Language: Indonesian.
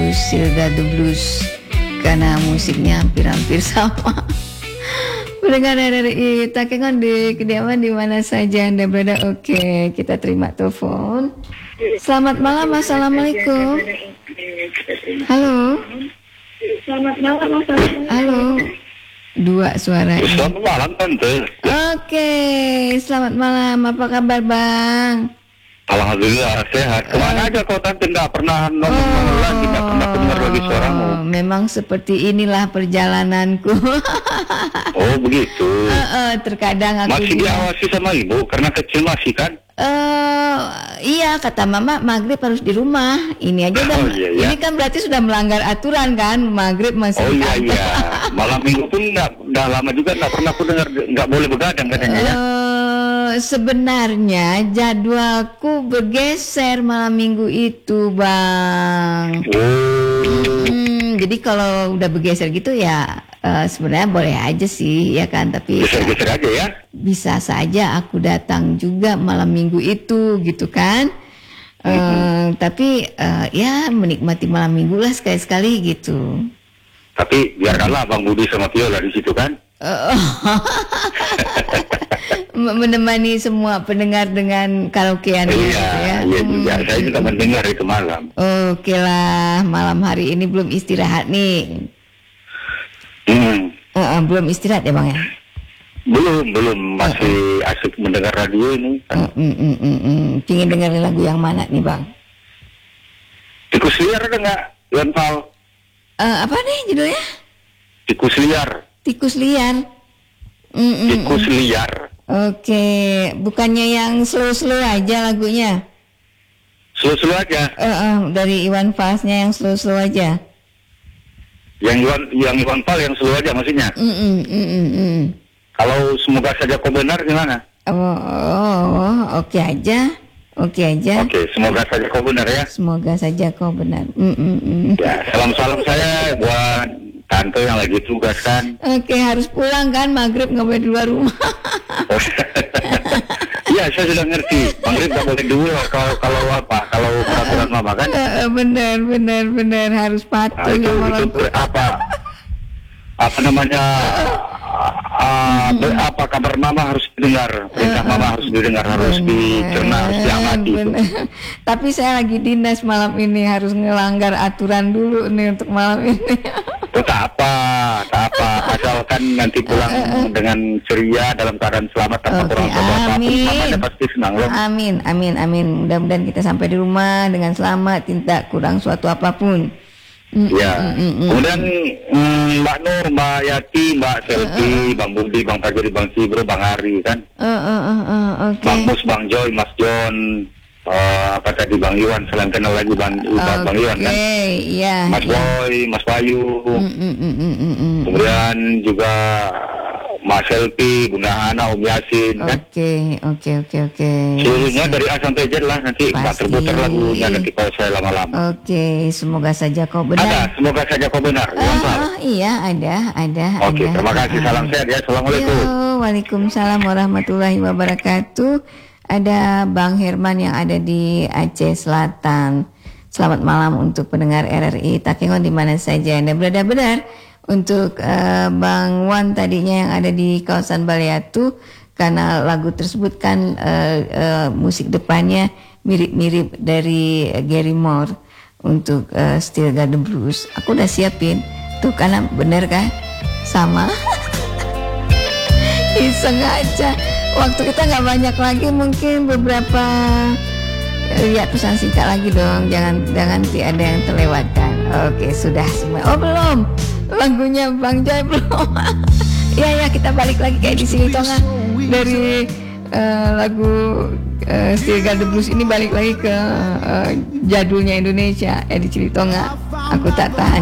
Still Got the Blues karena musiknya hampir-hampir sama. Pendengar RRI Takengon di kediaman di mana saja Anda berada. Oke, kita terima telepon. Selamat malam, assalamualaikum. Halo. Selamat malam, assalamualaikum. Halo. Dua suara ini. Selamat malam, Tante. Oke, selamat malam. Apa kabar, Bang? Alhamdulillah sehat. Kemana aja kau, Tante? Nggak pernah nongol lagi, nggak pernah dengar lagi suaramu. Memang seperti inilah perjalananku. Oh begitu. Terkadang aku masih diawasi sama ibu karena kecil masih kan? Iya, kata mama maghrib harus di rumah. Ini aja udah, ini kan berarti sudah melanggar aturan kan, maghrib masih. Oh iya. Malam minggu pun udah lama juga nggak pernah aku dengar nggak boleh begadang katanya ya. Sebenarnya jadwalku bergeser malam minggu itu, Bang. Jadi kalau udah bergeser gitu ya sebenarnya boleh aja sih ya kan, tapi geser-geser aja ya. Bisa saja aku datang juga malam minggu itu gitu kan. Tapi ya menikmati malam minggu lah sekali-sekali gitu. Tapi biarkanlah Bang Budi sama Viola di situ kan. Menemani semua pendengar dengan karaokean gitu ya. Iya juga. Saya juga mendengar itu malam. Oke lah, malam hari ini belum istirahat nih. Belum istirahat ya, Bang ya? Belum masih asik mendengar radio ini. Pingin dengerin lagu yang mana nih, Bang? Tikus liar ada nggak, Iwan Fal? Apa nih judulnya? Tikus liar. Tikus liar. Tikus liar. Oke, bukannya yang slow-slow aja lagunya? Slow-slow aja. Dari Iwan Falsnya yang slow-slow aja. Yang Iwan Fal yang slow aja maksudnya. Kalau semoga saja kau benar gimana? Oke aja. Oke, semoga saja kau benar ya. Semoga saja kau benar. Ya, salam-salam saya buat Tante yang lagi tugas kan. Oke, harus pulang kan, maghrib nggak boleh di luar rumah. Iya, saya sudah ngerti. Maghrib nggak boleh di luar kalau peraturan mama kan. Benar harus patuh. Itu apa namanya? Apa kabar mama harus didengar, perintah mama harus didengar, harus dicerna, harus diamati. Tapi saya lagi dinas malam ini, harus ngelanggar aturan dulu nih untuk malam ini. Tak apa, asalkan nanti pulang dengan ceria dalam keadaan selamat tanpa kurang apa-apa. Mamanya pasti senang loh. Amin. Mudah-mudahan kita sampai di rumah dengan selamat, tidak kurang suatu apapun. Ya, kemudian Mbak Nur, Mbak Yati, Mbak Selvi, Bang Budi, Bang Tajiri, Bang Cibro, Bang Ari kan, Bang Mus, Bang Joy, Mas John, apa tadi Bang Iwan, selain kenal lagi Bang Iwan kan, Mas Boy, Mas Bayu, kemudian juga Mas Selvi, Bunda Hana, Om Yasin kan. Oke. Seluruhnya dari A sampai Z lah, nanti nggak terputar lagunya nanti kalau saya lama-lama. Oke, semoga saja kau benar. Semoga saja kau benar. Iya, ada. Oke, terima kasih. Salam sehat ya. Assalamualaikum. Waalaikumsalam warahmatullahi wabarakatuh. Ada Bang Herman yang ada di Aceh Selatan. Selamat malam untuk pendengar RRI Takengon di mana saja Anda berada. Benar. Untuk Bang Wan tadinya yang ada di kawasan Baleatu, karena lagu tersebut kan musik depannya mirip-mirip dari Gary Moore untuk Still Got the Blues. Aku udah siapin tuh, karena bener kan sama. Iseng aja. Waktu kita nggak banyak lagi, mungkin beberapa lihat pesan singkat lagi dong, jangan ada yang terlewatkan. Oke, sudah semua. Oh belum, lagunya Bang Joy belum. Ya kita balik lagi kayak di sini Tonga dari lagu Still Got the Blues ini, balik lagi ke jadulnya Indonesia di Cilitonga. Aku tak tahan.